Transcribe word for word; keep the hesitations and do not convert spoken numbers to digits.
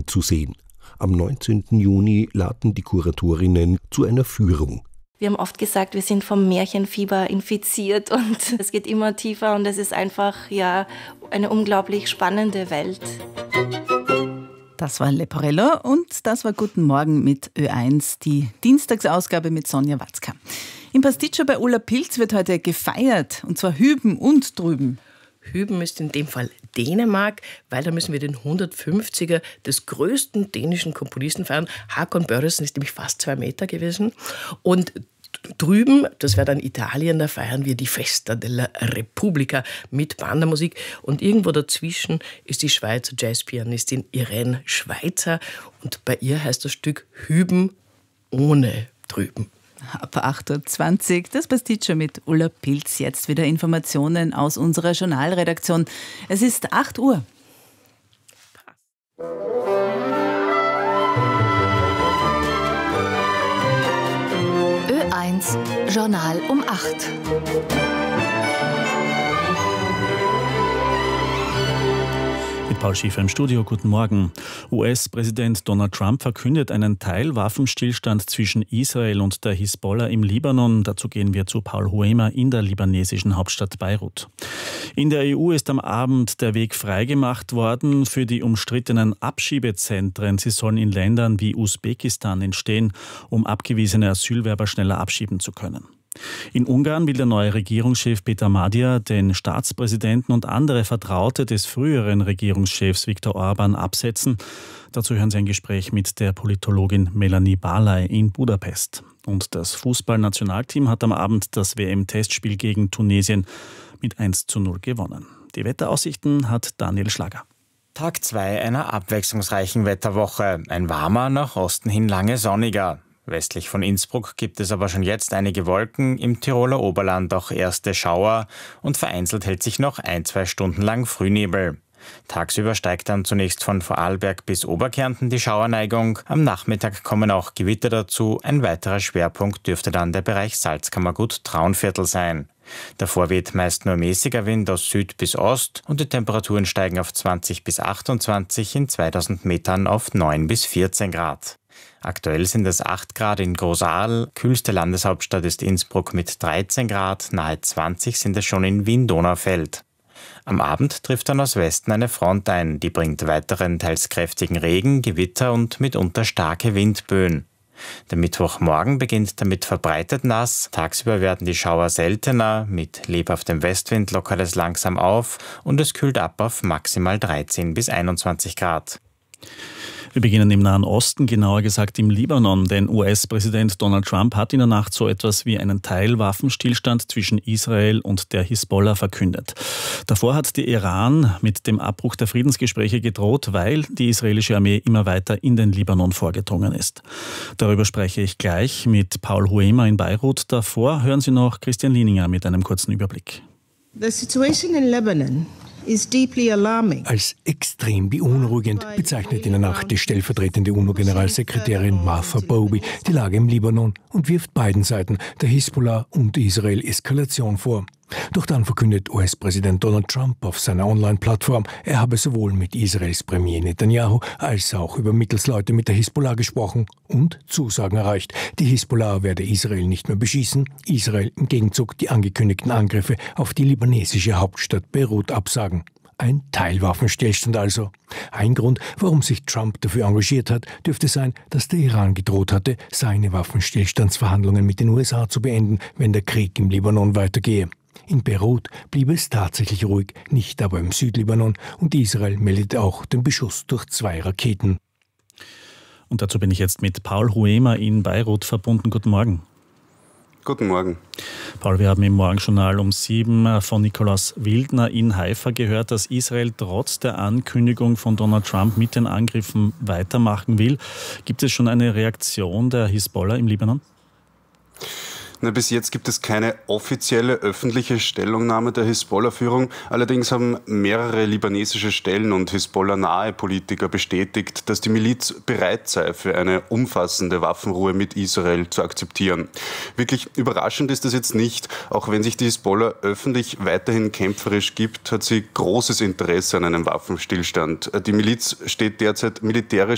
zu sehen. Am neunzehnten Juni laden die Kuratorinnen zu einer Führung. Wir haben oft gesagt, wir sind vom Märchenfieber infiziert und es geht immer tiefer und es ist einfach ja, eine unglaublich spannende Welt. Das war Leporello und das war Guten Morgen mit Ö eins, die Dienstagsausgabe mit Sonja Watzka. Im Pasticcio bei Ulla Pilz wird heute gefeiert, und zwar hüben und drüben. Hüben ist in dem Fall Dänemark, weil da müssen wir den hundertfünfziger des größten dänischen Komponisten feiern. Håkon Børresen ist nämlich fast zwei Meter gewesen. Und drüben, das wäre dann Italien, da feiern wir die Festa della Repubblica mit Bandermusik. Und irgendwo dazwischen ist die Schweizer Jazzpianistin Irene Schweizer. Und bei ihr heißt das Stück Hüben ohne drüben. Ab acht Uhr zwanzig, das Pasticcio mit Ulla Pilz. Jetzt wieder Informationen aus unserer Journalredaktion. Es ist acht Uhr. Ö eins Journal um acht. Mit Paul Schiefer im Studio, guten Morgen. U S-Präsident Donald Trump verkündet einen Teilwaffenstillstand zwischen Israel und der Hisbollah im Libanon. Dazu gehen wir zu Paul Huemer in der libanesischen Hauptstadt Beirut. In der E U ist am Abend der Weg freigemacht worden für die umstrittenen Abschiebezentren. Sie sollen in Ländern wie Usbekistan entstehen, um abgewiesene Asylwerber schneller abschieben zu können. In Ungarn will der neue Regierungschef Peter Magyar den Staatspräsidenten und andere Vertraute des früheren Regierungschefs Viktor Orbán absetzen. Dazu hören Sie ein Gespräch mit der Politologin Melanie Barley in Budapest. Und das Fußballnationalteam hat am Abend das W M-Testspiel gegen Tunesien mit eins zu null gewonnen. Die Wetteraussichten hat Daniel Schlager. Tag zwei einer abwechslungsreichen Wetterwoche. Ein warmer, nach Osten hin lange sonniger. Westlich von Innsbruck gibt es aber schon jetzt einige Wolken, im Tiroler Oberland auch erste Schauer und vereinzelt hält sich noch ein, zwei Stunden lang Frühnebel. Tagsüber steigt dann zunächst von Vorarlberg bis Oberkärnten die Schauerneigung. Am Nachmittag kommen auch Gewitter dazu. Ein weiterer Schwerpunkt dürfte dann der Bereich Salzkammergut-Traunviertel sein. Davor weht meist nur mäßiger Wind aus Süd bis Ost und die Temperaturen steigen auf zwanzig bis achtundzwanzig, in zweitausend Metern auf neun bis vierzehn Grad. Aktuell sind es acht Grad in Großaal, kühlste Landeshauptstadt ist Innsbruck mit dreizehn Grad, nahe zwanzig sind es schon in Wien-Donaufeld. Am Abend trifft dann aus Westen eine Front ein, die bringt weiteren teils kräftigen Regen, Gewitter und mitunter starke Windböen. Der Mittwochmorgen beginnt damit verbreitet nass, tagsüber werden die Schauer seltener, mit lebhaftem Westwind lockert es langsam auf und es kühlt ab auf maximal dreizehn bis einundzwanzig Grad. Wir beginnen im Nahen Osten, genauer gesagt im Libanon, denn U S-Präsident Donald Trump hat in der Nacht so etwas wie einen Teilwaffenstillstand zwischen Israel und der Hisbollah verkündet. Davor hat der Iran mit dem Abbruch der Friedensgespräche gedroht, weil die israelische Armee immer weiter in den Libanon vorgedrungen ist. Darüber spreche ich gleich mit Paul Huemer in Beirut. Davor hören Sie noch Christian Lininger mit einem kurzen Überblick. The situation in Lebanon is deeply alarming. Als extrem beunruhigend bezeichnet in der Nacht die stellvertretende UNO-Generalsekretärin Martha Bowey die Lage im Libanon und wirft beiden Seiten, der Hisbollah und Israel, Eskalation vor. Doch dann verkündet U S-Präsident Donald Trump auf seiner Online-Plattform, er habe sowohl mit Israels Premier Netanyahu als auch über Mittelsleute mit der Hisbollah gesprochen und Zusagen erreicht. Die Hisbollah werde Israel nicht mehr beschießen, Israel im Gegenzug die angekündigten Angriffe auf die libanesische Hauptstadt Beirut absagen. Ein Teilwaffenstillstand also. Ein Grund, warum sich Trump dafür engagiert hat, dürfte sein, dass der Iran gedroht hatte, seine Waffenstillstandsverhandlungen mit den U S A zu beenden, wenn der Krieg im Libanon weitergehe. In Beirut blieb es tatsächlich ruhig, nicht aber im Südlibanon, und Israel meldete auch den Beschuss durch zwei Raketen. Und dazu bin ich jetzt mit Paul Huemer in Beirut verbunden. Guten Morgen. Guten Morgen. Paul, wir haben im Morgenjournal um sieben von Nikolaus Wildner in Haifa gehört, dass Israel trotz der Ankündigung von Donald Trump mit den Angriffen weitermachen will. Gibt es schon eine Reaktion der Hisbollah im Libanon? Na, bis jetzt gibt es keine offizielle öffentliche Stellungnahme der Hisbollah-Führung. Allerdings haben mehrere libanesische Stellen und Hisbollah-nahe Politiker bestätigt, dass die Miliz bereit sei, für eine umfassende Waffenruhe mit Israel zu akzeptieren. Wirklich überraschend ist das jetzt nicht. Auch wenn sich die Hisbollah öffentlich weiterhin kämpferisch gibt, hat sie großes Interesse an einem Waffenstillstand. Die Miliz steht derzeit militärisch